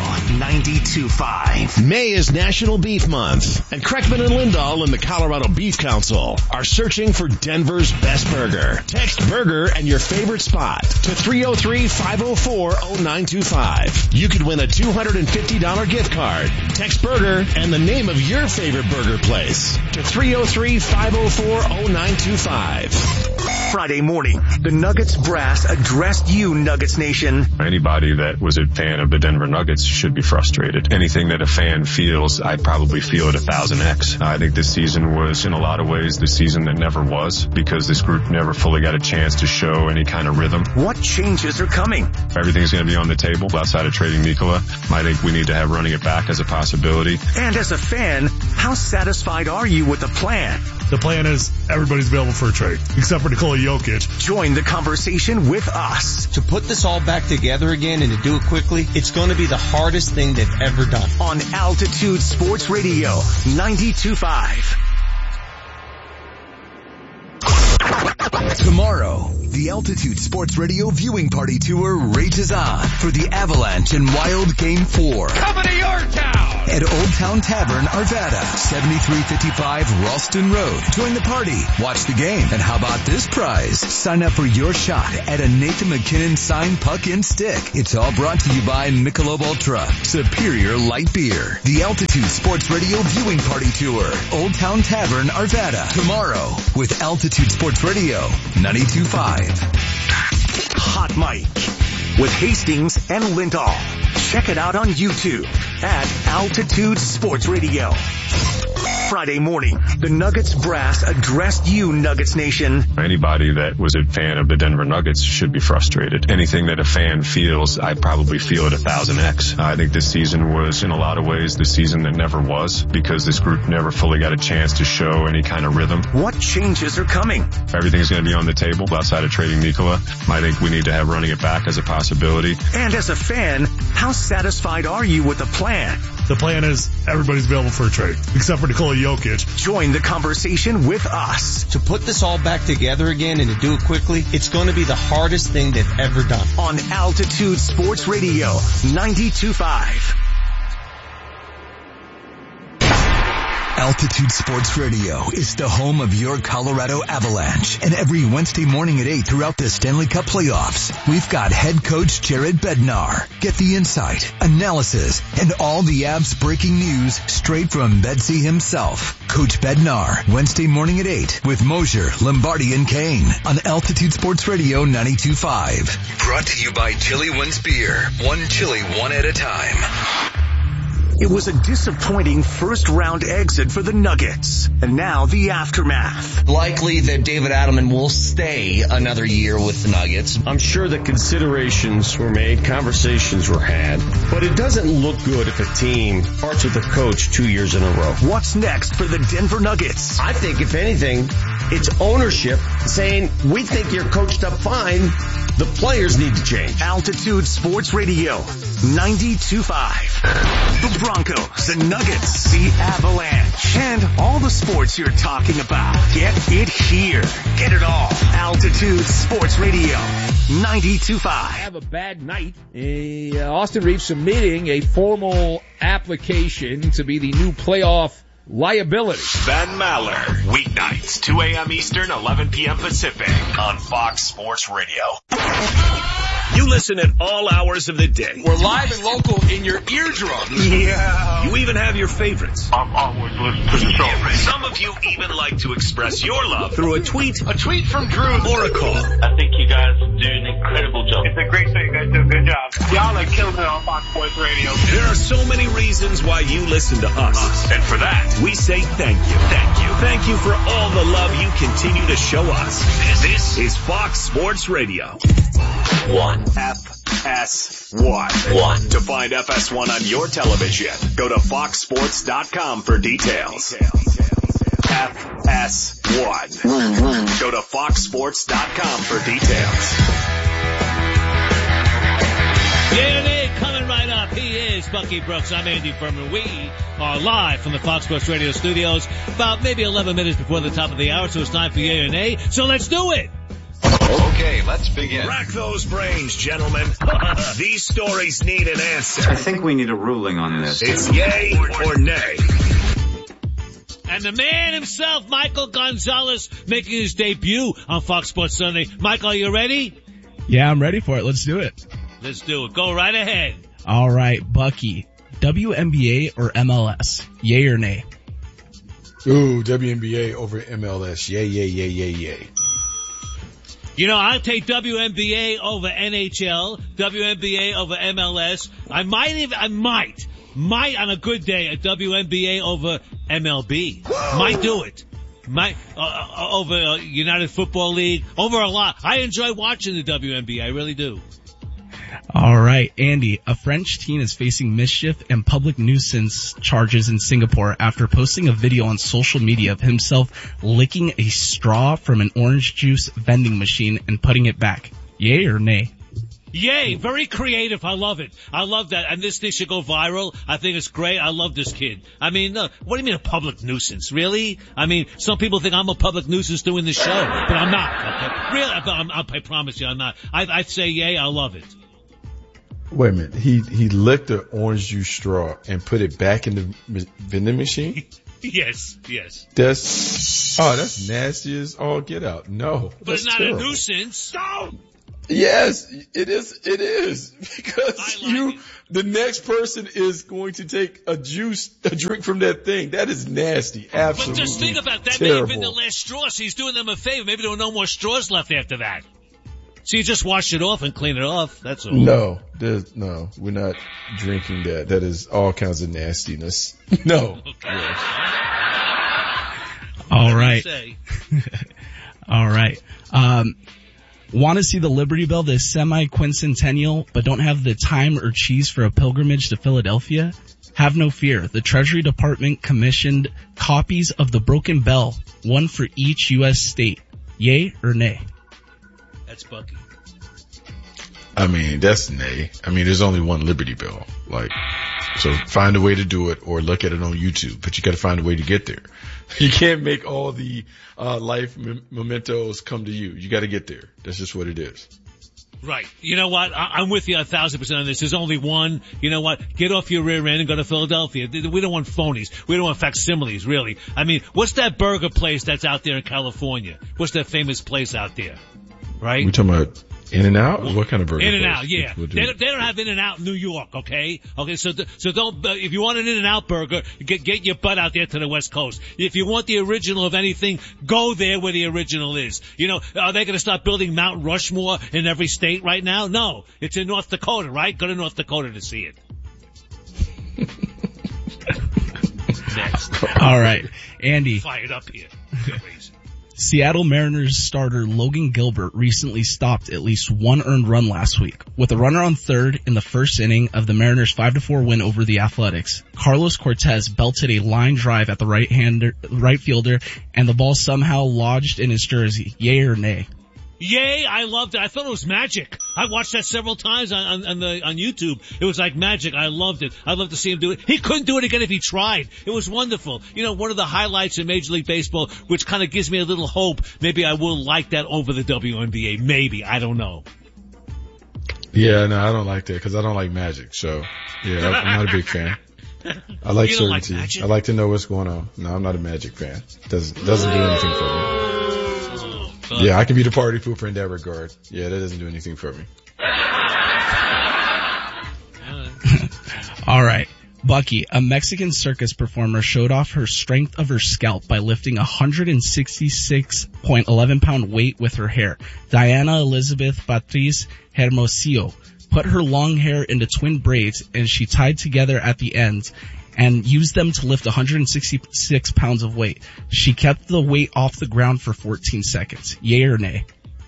92.5. May is National Beef Month, and Kreckman and Lindahl and the Colorado Beef Council are searching for Denver's best burger. Text burger and your favorite spot to 303-504-0925. You could win a $250 gift card. Text burger and the name of your favorite burger place to 303-504-0925. Friday morning, the Nuggets brass addressed you, Nuggets Nation. Anybody that was a fan of the Denver Nuggets should be frustrated. Anything that a fan feels, I probably feel at 1000x. I think this season was, in a lot of ways, the season that never was, because this group never fully got a chance to show any kind of rhythm. What changes are coming? Everything's going to be on the table outside of trading Nikola. I think we need to have running it back as a possibility. And as a fan, how satisfied are you with the plan? The plan is everybody's available for a trade, except for Nikola Jokic. Join the conversation with us. To put this all back together again and to do it quickly, it's going to be the hardest thing they've ever done. On Altitude Sports Radio 92.5. Tomorrow, the Altitude Sports Radio viewing party tour rages on for the Avalanche and Wild Game 4. Coming to your town! At Old Town Tavern, Arvada, 7355 Ralston Road. Join the party, watch the game, and how about this prize? Sign up for your shot at a Nathan McKinnon signed puck and stick. It's all brought to you by Michelob Ultra, Superior Light Beer. The Altitude Sports Radio viewing party tour, Old Town Tavern, Arvada. Tomorrow, with Altitude Sports Radio 92.5. Hot Mic with Hastings and Lindahl. Check it out on YouTube at Altitude Sports Radio. Friday morning, the Nuggets brass addressed you, Nuggets Nation. Anybody that was a fan of the Denver Nuggets should be frustrated. Anything that a fan feels, I probably feel at 1000x. I think this season was, in a lot of ways, the season that never was, because this group never fully got a chance to show any kind of rhythm. What changes are coming? Everything's going to be on the table outside of trading Nikola. I think we need to have running it back as a possibility. And as a fan, how satisfied are you with the plan? The plan is everybody's available for a trade, except for Nikola Jokic. Join the conversation with us. To put this all back together again and to do it quickly, it's going to be the hardest thing they've ever done. On Altitude Sports Radio 92.5. Altitude Sports Radio is the home of your Colorado Avalanche. And every Wednesday morning at 8 throughout the Stanley Cup playoffs, we've got head coach Jared Bednar. Get the insight, analysis, and all the Avs breaking news straight from Bedsy himself. Coach Bednar, Wednesday morning at 8 with Mosier, Lombardi, and Kane on Altitude Sports Radio 92.5. Brought to you by Chili Wins Beer. One chili, one at a time. It was a disappointing first-round exit for the Nuggets. And now the aftermath. Likely that David Adelman will stay another year with the Nuggets. I'm sure that considerations were made, conversations were had, but it doesn't look good if a team parts with a coach 2 years in a row. What's next for the Denver Nuggets? I think, if anything, it's ownership saying, we think you're coached up fine. The players need to change. Altitude Sports Radio 92.5. The Broncos, the Nuggets, the Avalanche, and all the sports you're talking about. Get it here. Get it all. Altitude Sports Radio 92.5. Have a bad night. Austin Reeves submitting a formal application to be the new playoff liability. Ben Maller, weeknights, 2 a.m. Eastern, 11 p.m. Pacific, on Fox Sports Radio. You listen at all hours of the day. We're live and local in your eardrums. Yeah. You even have your favorites. I'm always listening to the show. Some of you even like to express your love through a tweet. A tweet from Drew. Or a call. I think you guys do an incredible job. It's a great show. You guys do a good job. Y'all are killing it on Fox Sports Radio. There are so many reasons why you listen to us. And for that, we say thank you. Thank you. Thank you for all the love you continue to show us. This is Fox Sports Radio. 1. FS1. To find FS1 on your television, go to foxsports.com for details. FS1. Go to foxsports.com for details. Yeah, coming right up. He is Bucky Brooks. I'm Andy Furman. We are live from the Fox Sports Radio studios about maybe 11 minutes before the top of the hour, so it's time for Yay or Nay. So let's do it. Okay, let's begin. Rack those brains, gentlemen. These stories need an answer. I think we need a ruling on this. It's yay or nay. And the man himself, Michael Gonzalez, making his debut on Fox Sports Sunday. Michael, are you ready? Yeah, I'm ready for it. Let's do it. Let's do it. Go right ahead. All right, Bucky. WNBA or MLS? Yay or nay? Ooh, WNBA over MLS. Yay, yay, yay, yay, yay. You know, I'll take WNBA over NHL, WNBA over MLS. I might on a good day, a WNBA over MLB. Might do it. Over United Football League, over a lot. I enjoy watching the WNBA, I really do. All right, Andy, a French teen is facing mischief and public nuisance charges in Singapore after posting a video on social media of himself licking a straw from an orange juice vending machine and putting it back. Yay or nay? Yay, very creative. I love it. I love that. And this thing should go viral. I think it's great. I love this kid. I mean, what do you mean a public nuisance? Really? I mean, some people think I'm a public nuisance doing this show, but I'm not. Okay? Really? I promise you I'm not. I'd say yay, I love it. Wait a minute. He licked the orange juice straw and put it back in the vending machine? Yes. That's nasty as all get out. No. But it's not terrible. A nuisance. No! Yes, it is. Because the next person is going to take a drink from that thing. That is nasty. Absolutely. But just think about that. Terrible. May have been the last straw, so he's doing them a favor. Maybe there were no more straws left after that. So you just wash it off and clean it off. That's all. No, we're not drinking that. That is all kinds of nastiness. No. Okay. Yes. All right. All right. Want to see the Liberty Bell, the semi-quincentennial, but don't have the time or cheese for a pilgrimage to Philadelphia? Have no fear. The Treasury Department commissioned copies of the Broken Bell, one for each U.S. state. Yay or nay? That's Bucky. I mean, that's nay. I mean, there's only one Liberty Bell. So find a way to do it or look at it on YouTube, but you got to find a way to get there. You can't make all the life mementos come to you. You got to get there. That's just what it is. Right. You know what? I'm with you 1,000% on this. There's only one. You know what? Get off your rear end and go to Philadelphia. We don't want phonies. We don't want facsimiles, really. I mean, what's that burger place that's out there in California? What's that famous place out there? Right? We talking about In-N-Out? What kind of burger? In-N-Out, yeah. They don't have In-N-Out in New York, okay? Okay, so don't, if you want an In-N-Out burger, get your butt out there to the West Coast. If you want the original of anything, go there where the original is. You know, are they gonna start building Mount Rushmore in every state right now? No. It's in North Dakota, right? Go to North Dakota to see it. Next. All right. Andy. Fired up here. Seattle Mariners starter Logan Gilbert recently stopped at least one earned run last week. With a runner on third in the first inning of the Mariners' 5-4 win over the Athletics, Carlos Cortez belted a line drive at the right fielder, and the ball somehow lodged in his jersey. Yay or nay? Yay, I loved it. I thought it was magic. I watched that several times on YouTube. It was like magic. I loved it. I'd love to see him do it. He couldn't do it again if he tried. It was wonderful. You know, one of the highlights in Major League Baseball, which kind of gives me a little hope. Maybe I will like that over the WNBA. Maybe. I don't know. Yeah, no, I don't like that because I don't like magic. So, yeah, I'm not a big fan. I like certainty. I like to know what's going on. No, I'm not a magic fan. Doesn't do anything for me. Yeah, I can be the party pooper in that regard. Yeah, that doesn't do anything for me. All right. Bucky, a Mexican circus performer showed off her strength of her scalp by lifting a 166.11 pound weight with her hair. Diana Elizabeth Patriz Hermosillo put her long hair into twin braids and she tied together at the ends and used them to lift 166 pounds of weight. She kept the weight off the ground for 14 seconds. Yay or nay?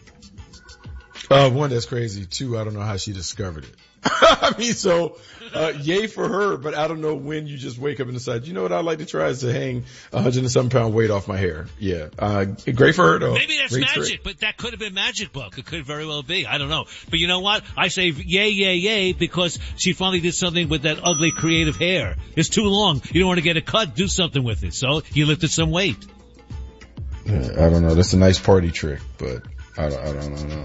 One, that's crazy. Two, I don't know how she discovered it. I mean, yay for her, but I don't know when you just wake up and decide, you know what I'd like to try is to hang 107 pound weight off my hair. Yeah. Great for her though. Maybe that's great magic, trick. But that could have been magic book. It could very well be. I don't know. But you know what? I say yay, because she finally did something with that ugly creative hair. It's too long. You don't want to get it cut. Do something with it. So you lifted some weight. Yeah, I don't know. That's a nice party trick, but I don't know.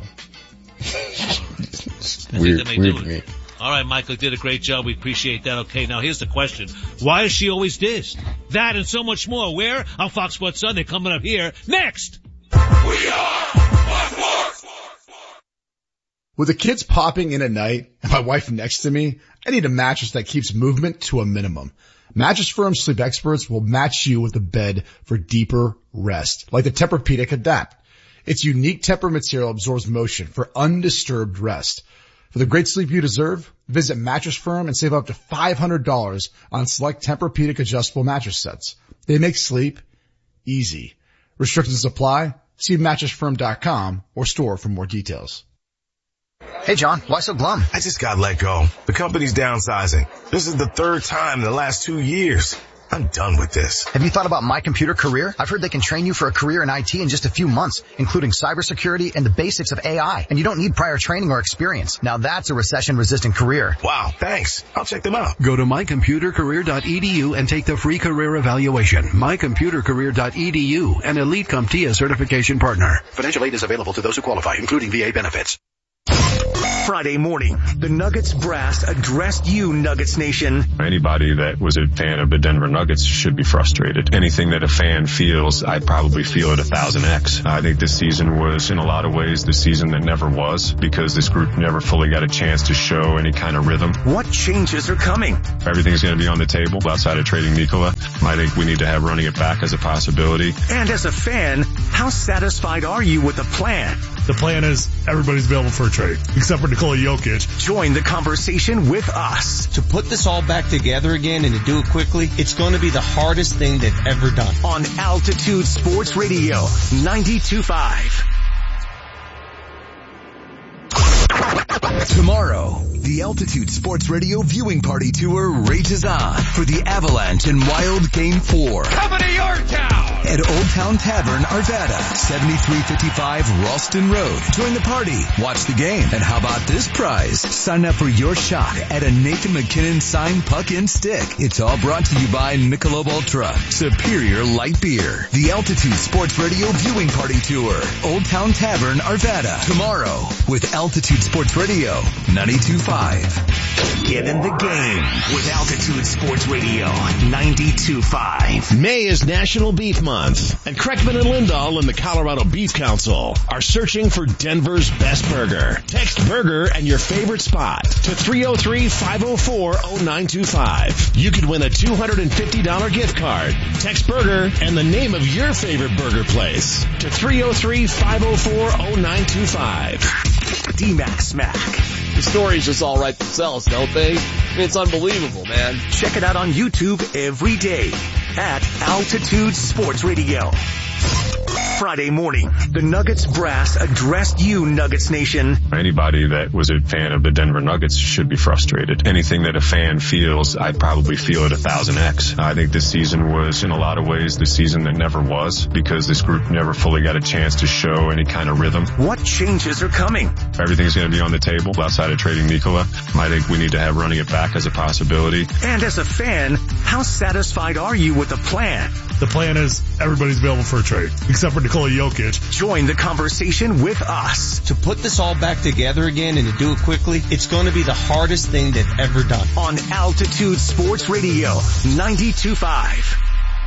Weird to me. All right, Michael did a great job. We appreciate that. Okay, now here's the question. Why is she always dissed? That and so much more. Where? On Fox Sports Sunday, coming up here next. We are Fox Sports. With the kids popping in at night and my wife next to me, I need a mattress that keeps movement to a minimum. Mattress Firm Sleep Experts will match you with a bed for deeper rest, like the Tempur-Pedic Adapt. Its unique Tempur material absorbs motion for undisturbed rest. For the great sleep you deserve, visit Mattress Firm and save up to $500 on select Tempur-Pedic adjustable mattress sets. They make sleep easy. Restrictions apply. See mattressfirm.com or store for more details. Hey, John, why so glum? I just got let go. The company's downsizing. This is the third time in the last 2 years. I'm done with this. Have you thought about My Computer Career? I've heard they can train you for a career in IT in just a few months, including cybersecurity and the basics of AI. And you don't need prior training or experience. Now that's a recession-resistant career. Wow, thanks. I'll check them out. Go to mycomputercareer.edu and take the free career evaluation. mycomputercareer.edu, an Elite CompTIA certification partner. Financial aid is available to those who qualify, including VA benefits. Friday morning, the Nuggets brass addressed you, Nuggets Nation. Anybody that was a fan of the Denver Nuggets should be frustrated. Anything that a fan feels, I probably feel it 1000x. I think this season was, in a lot of ways, the season that never was, because this group never fully got a chance to show any kind of rhythm. What changes are coming? Everything's going to be on the table outside of trading Nikola. I think we need to have running it back as a possibility. And as a fan, how satisfied are you with the plan? The plan is everybody's available for a trade, except for Nikola Jokic. Join the conversation with us. To put this all back together again and to do it quickly, it's going to be the hardest thing they've ever done. On Altitude Sports Radio, 92.5. Tomorrow, the Altitude Sports Radio viewing party tour rages on for the Avalanche and Wild Game 4. Coming to your town! At Old Town Tavern, Arvada, 7355 Ralston Road. Join the party, watch the game, and how about this prize? Sign up for your shot at a Nathan McKinnon signed puck and stick. It's all brought to you by Michelob Ultra, Superior Light Beer. The Altitude Sports Radio viewing party tour, Old Town Tavern, Arvada. Tomorrow, with Altitude Sports Radio, 92.5. Get in the game with Altitude Sports Radio, 92.5. May is National Beef Month, and Kreckman and Lindahl and the Colorado Beef Council are searching for Denver's best burger. Text burger and your favorite spot to 303-504-0925. You could win a $250 gift card. Text burger and the name of your favorite burger place to 303-504-0925. D-Mac Smack. The stories just all write themselves, don't they? I mean, it's unbelievable, man. Check it out on YouTube every day at Altitude Sports Radio. Friday morning, the Nuggets brass addressed you, Nuggets Nation. Anybody that was a fan of the Denver Nuggets should be frustrated. Anything that a fan feels, I probably feel it 1000x. I think this season was, in a lot of ways, the season that never was, because this group never fully got a chance to show any kind of rhythm. What changes are coming? Everything's going to be on the table outside of trading Nikola. I think we need to have running it back as a possibility. And as a fan, how satisfied are you with the plan? The plan is everybody's available for a trade, except for Nikola Jokic. Join the conversation with us. To put this all back together again and to do it quickly, it's going to be the hardest thing they've ever done. On Altitude Sports Radio, 92.5.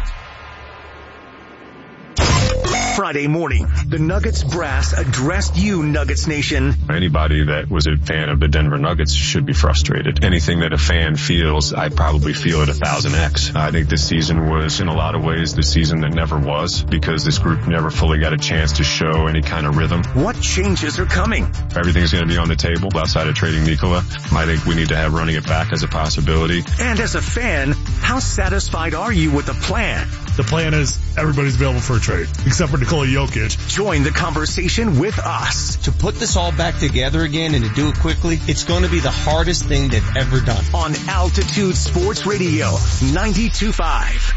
Friday morning, the Nuggets brass addressed you, Nuggets Nation. Anybody that was a fan of the Denver Nuggets should be frustrated. Anything that a fan feels, I probably feel it 1000x. I think this season was, in a lot of ways, the season that never was, because this group never fully got a chance to show any kind of rhythm. What changes are coming? Everything's going to be on the table outside of trading Nikola. I think we need to have running it back as a possibility. And as a fan, how satisfied are you with the plan? The plan is everybody's available for a trade, except for Nikola Jokic. Join the conversation with us. To put this all back together again and to do it quickly, it's going to be the hardest thing they've ever done. On Altitude Sports Radio, 92.5.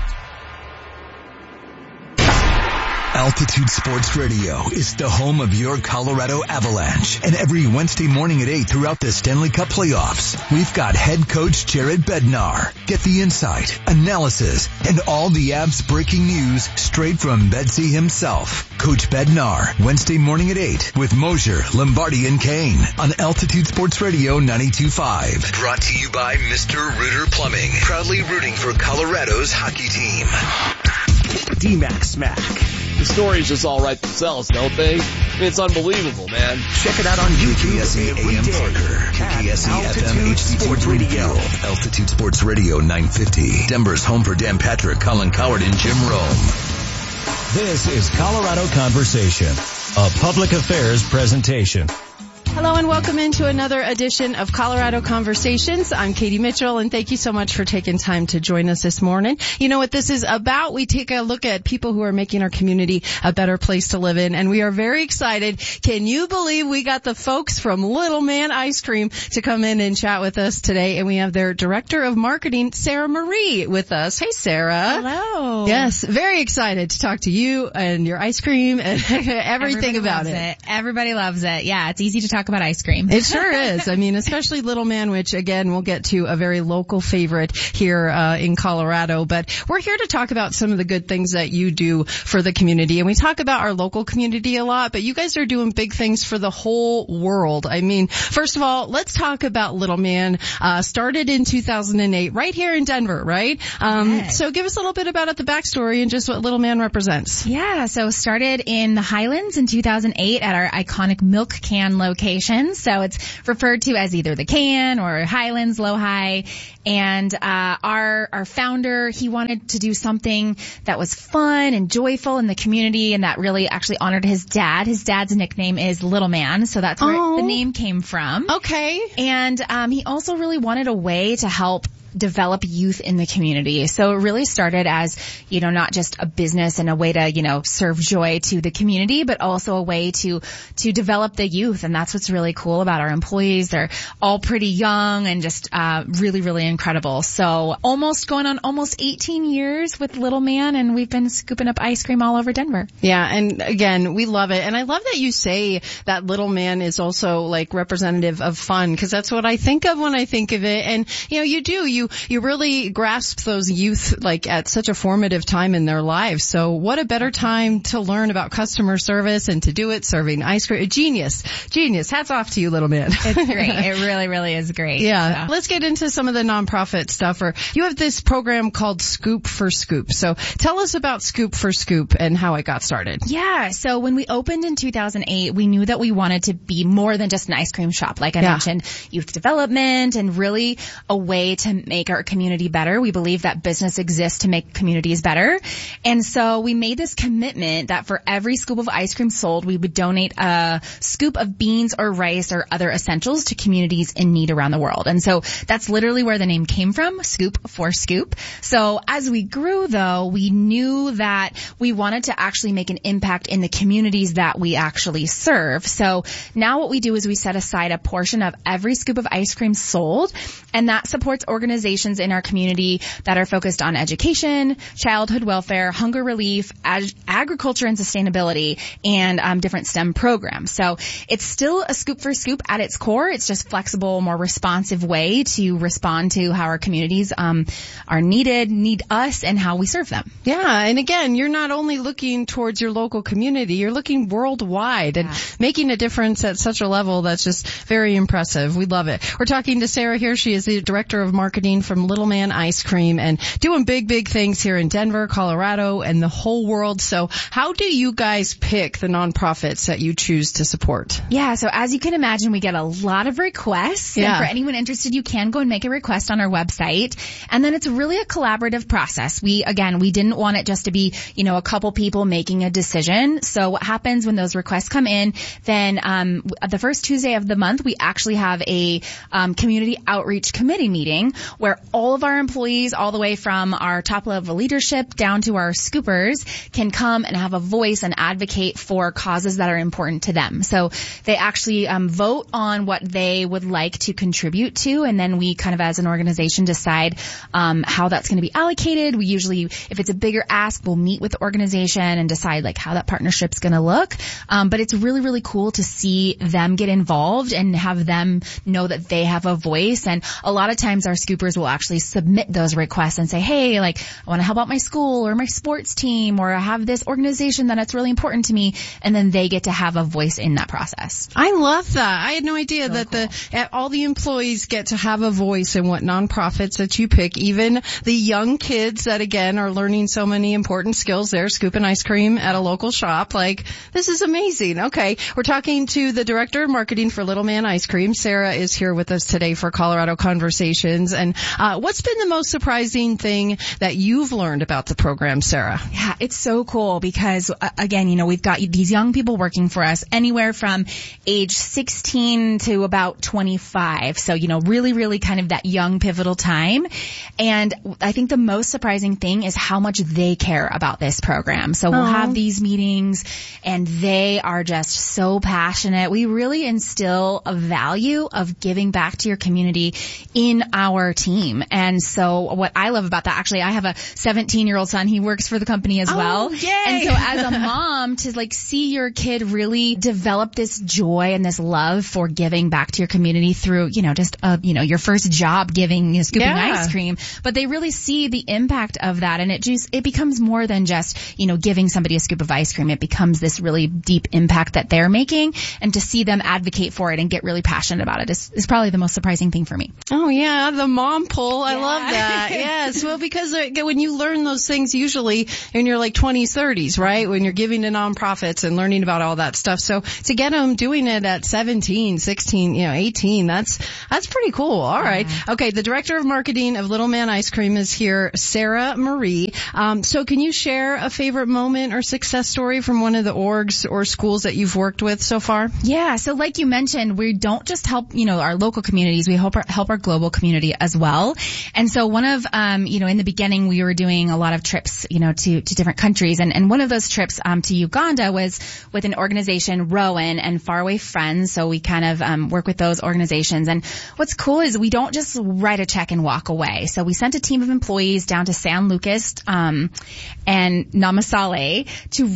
Altitude Sports Radio is the home of your Colorado Avalanche. And every Wednesday morning at 8 throughout the Stanley Cup playoffs, we've got head coach Jared Bednar. Get the insight, analysis, and all the Avs breaking news straight from Bedsy himself. Coach Bednar, Wednesday morning at 8 with Mosier, Lombardi, and Kane on Altitude Sports Radio 92.5. Brought to you by Mr. Rooter Plumbing, proudly rooting for Colorado's hockey team. D-Mac Smack. The stories just all write themselves, don't they? I mean, it's unbelievable, man. Check it out on YouTube KTSE every AM day Parker, KTSE FM HD2 Sports Radio. Greenfield, Altitude Sports Radio 950. Denver's home for Dan Patrick, Colin Coward, and Jim Rome. This is Colorado Conversation, a public affairs presentation. Hello and welcome into another edition of Colorado Conversations. I'm Katie Mitchell, and thank you so much for taking time to join us this morning. You know what this is about? We take a look at people who are making our community a better place to live in, and we are very excited. Can you believe we got the folks from Little Man Ice Cream to come in and chat with us today? And we have their Director of Marketing, Sarah Marie, with us. Hey, Sarah. Hello. Yes, very excited to talk to you and your ice cream and everything about it. Everybody loves it. Yeah, it's easy to talk about ice cream. It sure is. I mean, especially Little Man, which again, we'll get to a very local favorite here in Colorado. But we're here to talk about some of the good things that you do for the community. And we talk about our local community a lot, but you guys are doing big things for the whole world. I mean, first of all, let's talk about Little Man. Started in 2008 right here in Denver, right? Yes. So give us a little bit about the backstory and just what Little Man represents. Yeah, so started in the Highlands in 2008 at our iconic milk can location. So it's referred to as either the can or Highlands, Low High. And our founder, he wanted to do something that was fun and joyful in the community and that really actually honored his dad. His dad's nickname is Little Man, so that's where the name came from. Okay. And he also really wanted a way to help develop youth in the community. So it really started as, not just a business and a way to, serve joy to the community, but also a way to develop the youth. And that's what's really cool about our employees. They're all pretty young and just, really, really incredible. So going on almost 18 years with Little Man, and we've been scooping up ice cream all over Denver. Yeah. And again, we love it. And I love that you say that Little Man is also like representative of fun, because that's what I think of when I think of it. And, you really grasp those youth like at such a formative time in their lives. So what a better time to learn about customer service and to do it serving ice cream. Genius. Hats off to you, Little Man. It's great. It really, really is great. Yeah. So let's get into some of the nonprofit stuff. You have this program called Scoop for Scoop. So tell us about Scoop for Scoop and how it got started. Yeah. So when we opened in 2008, we knew that we wanted to be more than just an ice cream shop. Like I mentioned, youth development and really a way to make our community better. We believe that business exists to make communities better. And so we made this commitment that for every scoop of ice cream sold, we would donate a scoop of beans or rice or other essentials to communities in need around the world. And so that's literally where the name came from, Scoop for Scoop. So as we grew, though, we knew that we wanted to actually make an impact in the communities that we actually serve. So now what we do is we set aside a portion of every scoop of ice cream sold, and that supports organizations in our community that are focused on education, childhood welfare, hunger relief, agriculture and sustainability, and different STEM programs. So it's still a Scoop for Scoop at its core. It's just flexible, more responsive way to respond to how our communities need us, and how we serve them. Yeah, and again, you're not only looking towards your local community, you're looking worldwide and making a difference at such a level that's just very impressive. We love it. We're talking to Sarah here. She is the Director of Marketing from Little Man Ice Cream and doing big, big things here in Denver, Colorado, and the whole world. So how do you guys pick the nonprofits that you choose to support? Yeah, so as you can imagine, we get a lot of requests. Yeah. And for anyone interested, you can go and make a request on our website. And then it's really a collaborative process. We didn't want it just to be, a couple people making a decision. So what happens when those requests come in, then the first Tuesday of the month, we actually have a community outreach committee meeting where all of our employees, all the way from our top level leadership down to our scoopers, can come and have a voice and advocate for causes that are important to them. So they actually vote on what they would like to contribute to, and then we kind of as an organization decide how that's going to be allocated. We usually, if it's a bigger ask, we'll meet with the organization and decide like how that partnership's going to look. But it's really, really cool to see them get involved and have them know that they have a voice. And a lot of times our scoopers will actually submit those requests and say, hey, like I want to help out my school or my sports team, or I have this organization that it's really important to me. And then they get to have a voice in that process. I love that. I had no idea that all the employees get to have a voice in what nonprofits that you pick, even the young kids that again are learning so many important skills. They're scooping ice cream at a local shop. Like, this is amazing. Okay. We're talking to the Director of Marketing for Little Man Ice Cream. Sarah is here with us today for Colorado Conversations. And What's been the most surprising thing that you've learned about the program, Sarah? Yeah, it's so cool because, again, we've got these young people working for us anywhere from age 16 to about 25. So, really, really kind of that young pivotal time. And I think the most surprising thing is how much they care about this program. So we'll have these meetings and they are just so passionate. We really instill a value of giving back to your community in our team. And so what I love about that, actually, I have a 17-year-old son. He works for the company as well. Yay. And so as a mom, to see your kid really develop this joy and this love for giving back to your community through, your first job giving, scooping ice cream, but they really see the impact of that. And it becomes more than just, giving somebody a scoop of ice cream. It becomes this really deep impact that they're making, and to see them advocate for it and get really passionate about it is probably the most surprising thing for me. Oh yeah, the mom pull. I love that. Yes. Well, because when you learn those things usually in your 20s, 30s, right? When you're giving to nonprofits and learning about all that stuff. So to get them doing it at 17, 16, 18, that's pretty cool. All right. Okay. The director of marketing of Little Man Ice Cream is here, Sarah Marie. So can you share a favorite moment or success story from one of the orgs or schools that you've worked with so far? Yeah. So like you mentioned, we don't just help, our local communities. We help our global community as well. And so one of, in the beginning, we were doing a lot of trips, to different countries. And one of those trips, to Uganda was with an organization, Rowan and Faraway Friends. So we kind of, work with those organizations. And what's cool is we don't just write a check and walk away. So we sent a team of employees down to San Lucas, and Namasale to